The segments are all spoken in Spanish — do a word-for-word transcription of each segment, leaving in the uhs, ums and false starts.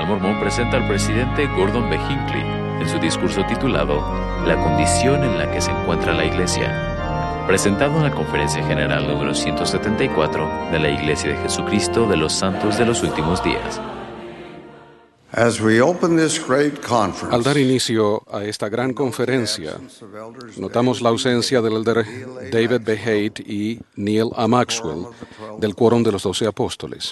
Mormón presenta al presidente Gordon B. Hinckley en su discurso titulado La condición en la que se encuentra la Iglesia, presentado en la Conferencia General número ciento setenta y cuatro de la Iglesia de Jesucristo de los Santos de los Últimos Días. Al dar inicio a esta gran conferencia, notamos la ausencia del elder David B. Haight y Neil A. Maxwell del Quórum de los Doce Apóstoles.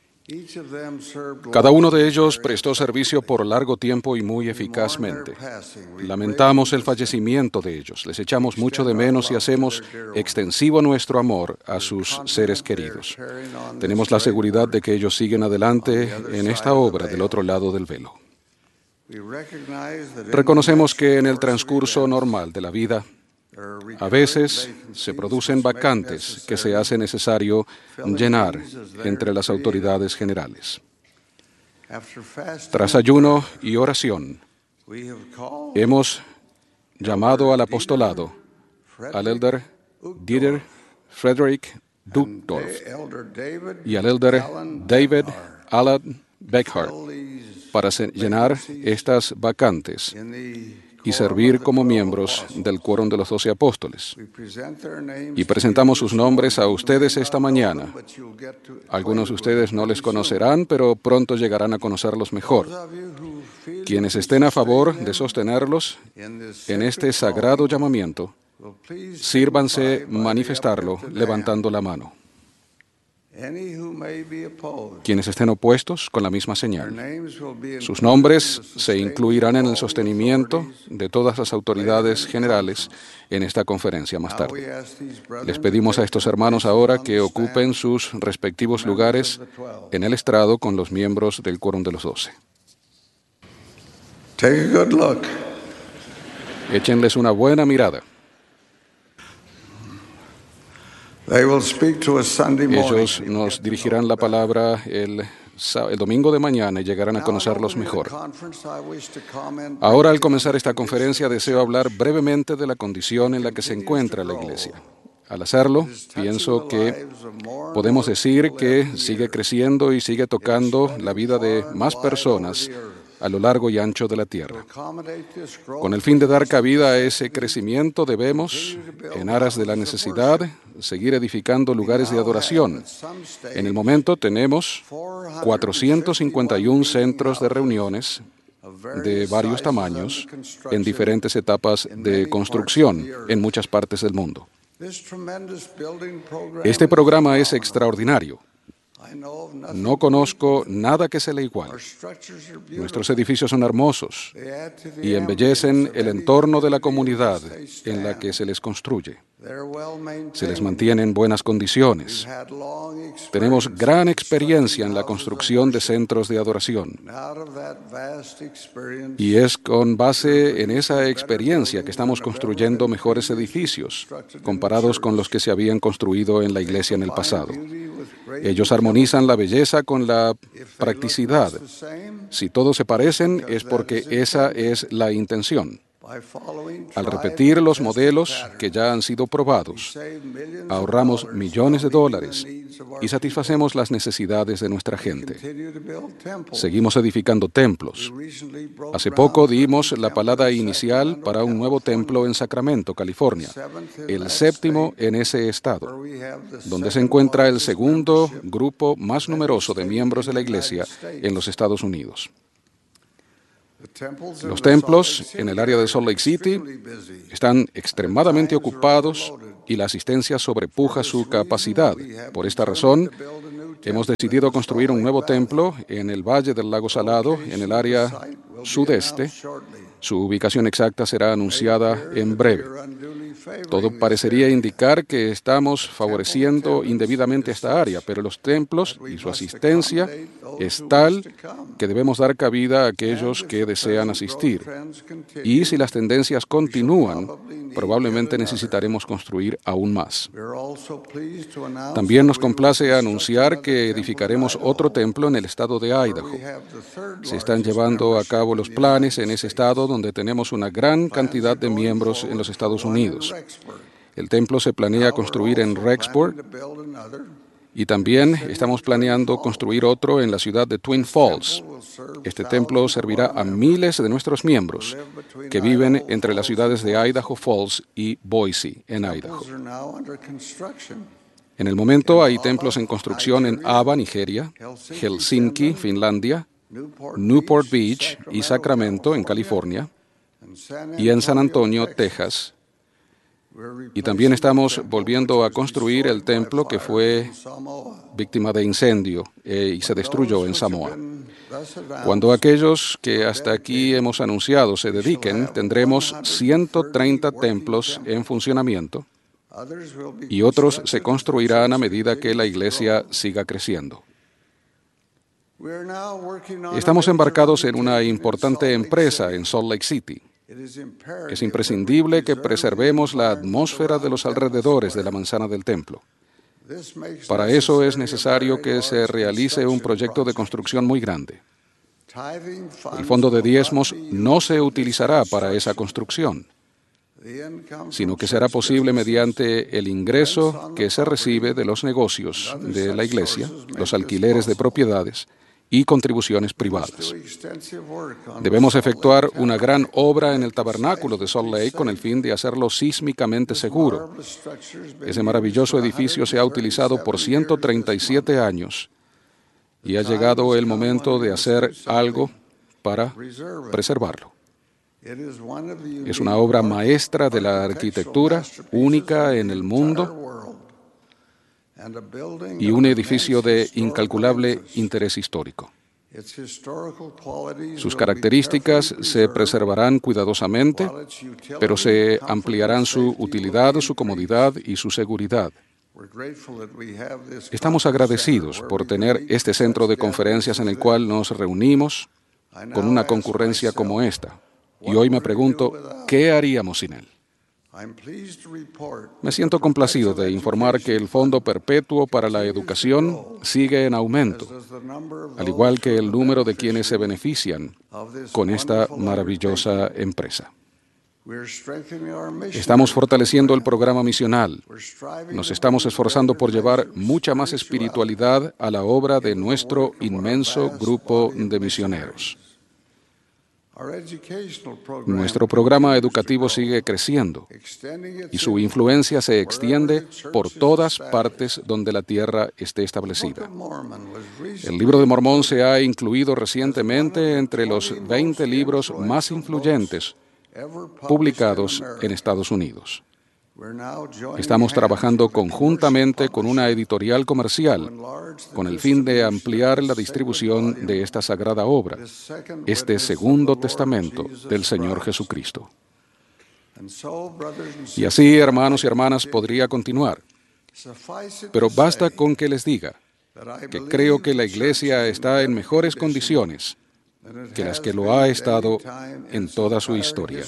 Cada uno de ellos prestó servicio por largo tiempo y muy eficazmente. Lamentamos el fallecimiento de ellos, les echamos mucho de menos y hacemos extensivo nuestro amor a sus seres queridos. Tenemos la seguridad de que ellos siguen adelante en esta obra del otro lado del velo. Reconocemos que en el transcurso normal de la vida, a veces se producen vacantes que se hace necesario llenar entre las autoridades generales. Tras ayuno y oración, hemos llamado al apostolado al elder Dieter Frederick Duckdorf y al elder David Alan Beckhart para llenar estas vacantes y servir como miembros del Quórum de los Doce Apóstoles. Y presentamos sus nombres a ustedes esta mañana. Algunos de ustedes no les conocerán, pero pronto llegarán a conocerlos mejor. Quienes estén a favor de sostenerlos en este sagrado llamamiento, sírvanse manifestarlo levantando la mano. Quienes estén opuestos, con la misma señal. Sus nombres se incluirán en el sostenimiento de todas las autoridades generales en esta conferencia más tarde. Les pedimos a estos hermanos ahora que ocupen sus respectivos lugares en el estrado con los miembros del Quórum de los Doce. Échenles una buena mirada. Ellos nos dirigirán la palabra el, el domingo de mañana y llegarán a conocerlos mejor. Ahora, al comenzar esta conferencia, deseo hablar brevemente de la condición en la que se encuentra la Iglesia. Al hacerlo, pienso que podemos decir que sigue creciendo y sigue tocando la vida de más personas a lo largo y ancho de la tierra. Con el fin de dar cabida a ese crecimiento, debemos, en aras de la necesidad, seguir edificando lugares de adoración. En el momento tenemos cuatrocientos cincuenta y uno centros de reuniones de varios tamaños en diferentes etapas de construcción en muchas partes del mundo. Este programa es extraordinario. No conozco nada que se le iguale. Nuestros edificios son hermosos y embellecen el entorno de la comunidad en la que se les construye. Se les mantiene en buenas condiciones. Tenemos gran experiencia en la construcción de centros de adoración. Y es con base en esa experiencia que estamos construyendo mejores edificios comparados con los que se habían construido en la iglesia en el pasado. Ellos armonizan la belleza con la practicidad. Si todos se parecen, es porque esa es la intención. Al repetir los modelos que ya han sido probados, ahorramos millones de dólares y satisfacemos las necesidades de nuestra gente. Seguimos edificando templos. Hace poco dimos la palada inicial para un nuevo templo en Sacramento, California, el séptimo en ese estado, donde se encuentra el segundo grupo más numeroso de miembros de la Iglesia en los Estados Unidos. Los templos en el área de Salt Lake City están extremadamente ocupados y la asistencia sobrepuja su capacidad. Por esta razón, hemos decidido construir un nuevo templo en el Valle del Lago Salado, en el área sudeste. Su ubicación exacta será anunciada en breve. Todo parecería indicar que estamos favoreciendo indebidamente esta área, pero los templos y su asistencia es tal que debemos dar cabida a aquellos que desean asistir. Y si las tendencias continúan, probablemente necesitaremos construir aún más. También nos complace anunciar que edificaremos otro templo en el estado de Idaho. Se están llevando a cabo los planes en ese estado donde tenemos una gran cantidad de miembros en los Estados Unidos. El templo se planea construir en Rexburg y también estamos planeando construir otro en la ciudad de Twin Falls. Este templo servirá a miles de nuestros miembros que viven entre las ciudades de Idaho Falls y Boise, en Idaho. En el momento hay templos en construcción en Aba, Nigeria, Helsinki, Finlandia, Newport Beach y Sacramento, en California, y en San Antonio, Texas. Y también estamos volviendo a construir el templo que fue víctima de incendio eh, y se destruyó en Samoa. Cuando aquellos que hasta aquí hemos anunciado se dediquen, tendremos ciento treinta templos en funcionamiento y otros se construirán a medida que la iglesia siga creciendo. Estamos embarcados en una importante empresa en Salt Lake City. Es imprescindible que preservemos la atmósfera de los alrededores de la manzana del templo. Para eso es necesario que se realice un proyecto de construcción muy grande. El fondo de diezmos no se utilizará para esa construcción, sino que será posible mediante el ingreso que se recibe de los negocios de la iglesia, los alquileres de propiedades y contribuciones privadas. Debemos efectuar una gran obra en el tabernáculo de Salt Lake con el fin de hacerlo sísmicamente seguro. Ese maravilloso edificio se ha utilizado por ciento treinta y siete años y ha llegado el momento de hacer algo para preservarlo. Es una obra maestra de la arquitectura, única en el mundo, y un edificio de incalculable interés histórico. Sus características se preservarán cuidadosamente, pero se ampliarán su utilidad, su comodidad y su seguridad. Estamos agradecidos por tener este centro de conferencias en el cual nos reunimos con una concurrencia como esta. Y hoy me pregunto, ¿qué haríamos sin él? Me siento complacido de informar que el Fondo Perpetuo para la Educación sigue en aumento, al igual que el número de quienes se benefician con esta maravillosa empresa. Estamos fortaleciendo el programa misional. Nos estamos esforzando por llevar mucha más espiritualidad a la obra de nuestro inmenso grupo de misioneros. Nuestro programa educativo sigue creciendo y su influencia se extiende por todas partes donde la tierra esté establecida. El Libro de Mormón se ha incluido recientemente entre los veinte libros más influyentes publicados en Estados Unidos. Estamos trabajando conjuntamente con una editorial comercial con el fin de ampliar la distribución de esta sagrada obra, este segundo testamento del Señor Jesucristo. Y así, hermanos y hermanas, podría continuar. Pero basta con que les diga que creo que la Iglesia está en mejores condiciones que las que lo ha estado en toda su historia.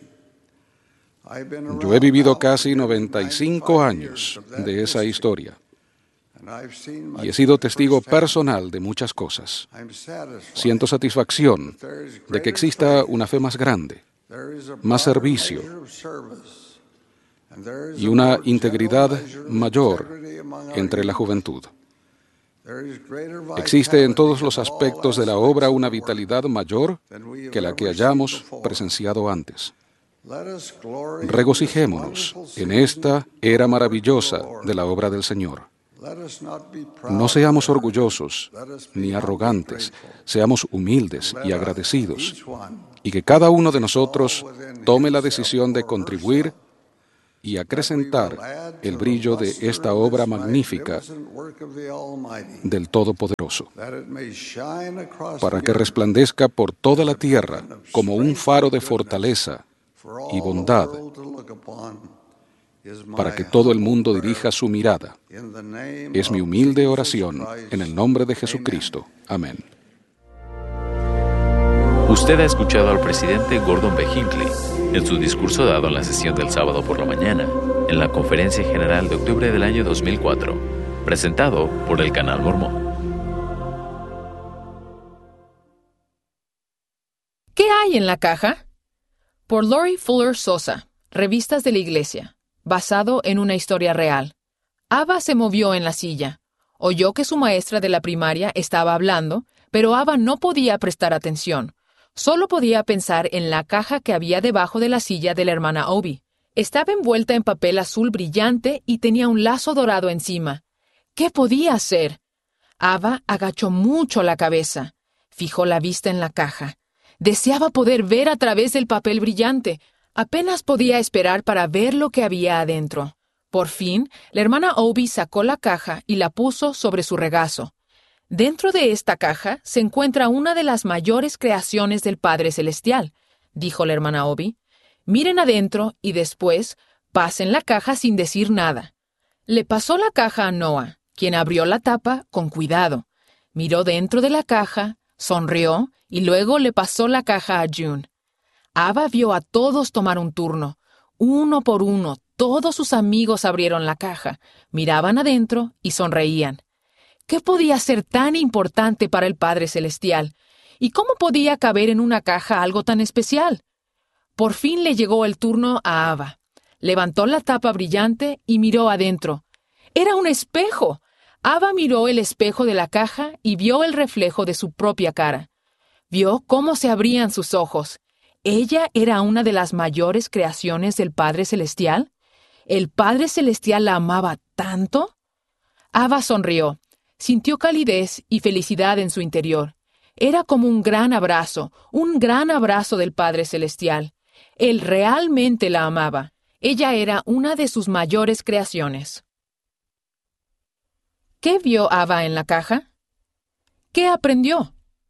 Yo he vivido casi noventa y cinco años de esa historia y he sido testigo personal de muchas cosas. Siento satisfacción de que exista una fe más grande, más servicio y una integridad mayor entre la juventud. Existe en todos los aspectos de la obra una vitalidad mayor que la que hayamos presenciado antes. Regocijémonos en esta era maravillosa de la obra del Señor. No seamos orgullosos ni arrogantes, seamos humildes y agradecidos, y que cada uno de nosotros tome la decisión de contribuir y acrecentar el brillo de esta obra magnífica del Todopoderoso, para que resplandezca por toda la tierra como un faro de fortaleza y bondad, para que todo el mundo dirija su mirada. Es mi humilde oración en el nombre de Jesucristo. Amén. Usted ha escuchado al presidente Gordon B. Hinckley en su discurso dado en la sesión del sábado por la mañana, en la Conferencia General de octubre del año dos mil cuatro, presentado por el Canal Mormón. ¿Qué hay en la caja? Por Lori Fuller Sosa, Revistas de la Iglesia, basado en una historia real. Ava se movió en la silla. Oyó que su maestra de la primaria estaba hablando, pero Ava no podía prestar atención. Solo podía pensar en la caja que había debajo de la silla de la hermana Obi. Estaba envuelta en papel azul brillante y tenía un lazo dorado encima. ¿Qué podía hacer? Ava agachó mucho la cabeza. Fijó la vista en la caja. Deseaba poder ver a través del papel brillante. Apenas podía esperar para ver lo que había adentro. Por fin, la hermana Obi sacó la caja y la puso sobre su regazo. Dentro de esta caja se encuentra una de las mayores creaciones del Padre Celestial, dijo la hermana Obi. Miren adentro y después pasen la caja sin decir nada. Le pasó la caja a Noah, quien abrió la tapa con cuidado. Miró dentro de la caja, sonrió y luego le pasó la caja a June. Ava vio a todos tomar un turno. Uno por uno, todos sus amigos abrieron la caja, miraban adentro y sonreían. ¿Qué podía ser tan importante para el Padre Celestial? ¿Y cómo podía caber en una caja algo tan especial? Por fin le llegó el turno a Ava. Levantó la tapa brillante y miró adentro. ¡Era un espejo! Ava miró el espejo de la caja y vio el reflejo de su propia cara. Vio cómo se abrían sus ojos. ¿Ella era una de las mayores creaciones del Padre Celestial? ¿El Padre Celestial la amaba tanto? Ava sonrió. Sintió calidez y felicidad en su interior. Era como un gran abrazo, un gran abrazo del Padre Celestial. Él realmente la amaba. Ella era una de sus mayores creaciones. ¿Qué vio Ava en la caja? ¿Qué aprendió?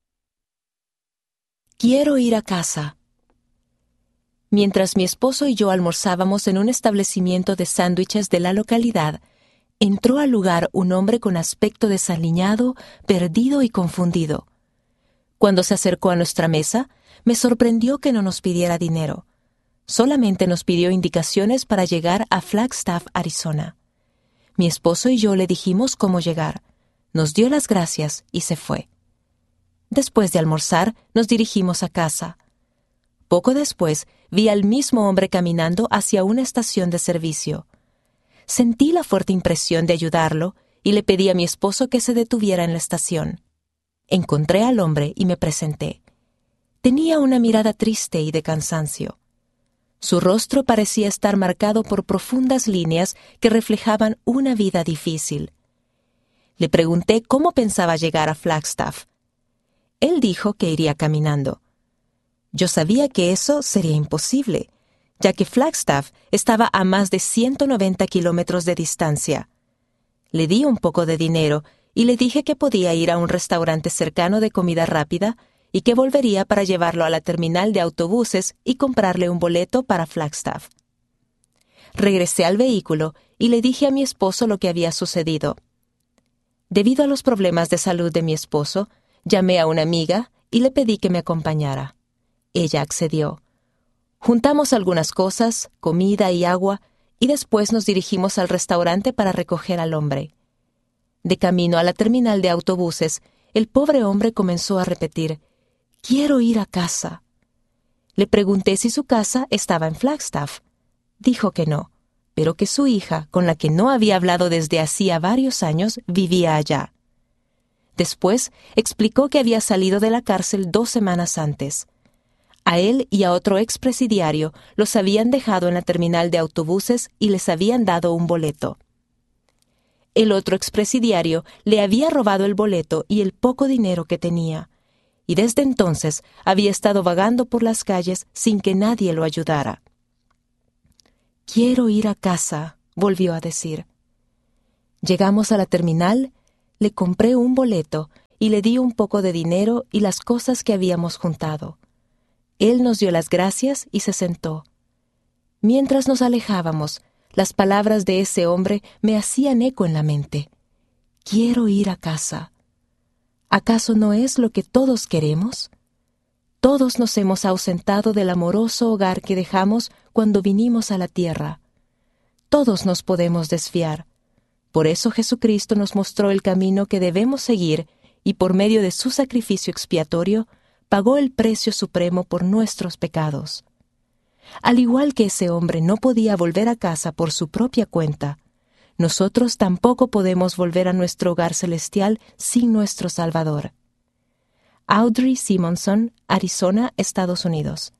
Quiero ir a casa. Mientras mi esposo y yo almorzábamos en un establecimiento de sándwiches de la localidad, entró al lugar un hombre con aspecto desaliñado, perdido y confundido. Cuando se acercó a nuestra mesa, me sorprendió que no nos pidiera dinero. Solamente nos pidió indicaciones para llegar a Flagstaff, Arizona. Mi esposo y yo le dijimos cómo llegar. Nos dio las gracias y se fue. Después de almorzar, nos dirigimos a casa. Poco después, vi al mismo hombre caminando hacia una estación de servicio. Sentí la fuerte impresión de ayudarlo y le pedí a mi esposo que se detuviera en la estación. Encontré al hombre y me presenté. Tenía una mirada triste y de cansancio. Su rostro parecía estar marcado por profundas líneas que reflejaban una vida difícil. Le pregunté cómo pensaba llegar a Flagstaff. Él dijo que iría caminando. Yo sabía que eso sería imposible, ya que Flagstaff estaba a más de ciento noventa kilómetros de distancia. Le di un poco de dinero y le dije que podía ir a un restaurante cercano de comida rápida y que volvería para llevarlo a la terminal de autobuses y comprarle un boleto para Flagstaff. Regresé al vehículo y le dije a mi esposo lo que había sucedido. Debido a los problemas de salud de mi esposo, llamé a una amiga y le pedí que me acompañara. Ella accedió. Juntamos algunas cosas, comida y agua, y después nos dirigimos al restaurante para recoger al hombre. De camino a la terminal de autobuses, el pobre hombre comenzó a repetir, «Quiero ir a casa». Le pregunté si su casa estaba en Flagstaff. Dijo que no, pero que su hija, con la que no había hablado desde hacía varios años, vivía allá. Después explicó que había salido de la cárcel dos semanas antes. A él y a otro expresidiario los habían dejado en la terminal de autobuses y les habían dado un boleto. El otro expresidiario le había robado el boleto y el poco dinero que tenía, y desde entonces había estado vagando por las calles sin que nadie lo ayudara. «Quiero ir a casa», volvió a decir. Llegamos a la terminal, le compré un boleto y le di un poco de dinero y las cosas que habíamos juntado. Él nos dio las gracias y se sentó. Mientras nos alejábamos, las palabras de ese hombre me hacían eco en la mente. «Quiero ir a casa». ¿Acaso no es lo que todos queremos? Todos nos hemos ausentado del amoroso hogar que dejamos cuando vinimos a la tierra. Todos nos podemos desviar. Por eso Jesucristo nos mostró el camino que debemos seguir y por medio de su sacrificio expiatorio, pagó el precio supremo por nuestros pecados. Al igual que ese hombre no podía volver a casa por su propia cuenta, nosotros tampoco podemos volver a nuestro hogar celestial sin nuestro Salvador. Audrey Simonson, Arizona, Estados Unidos.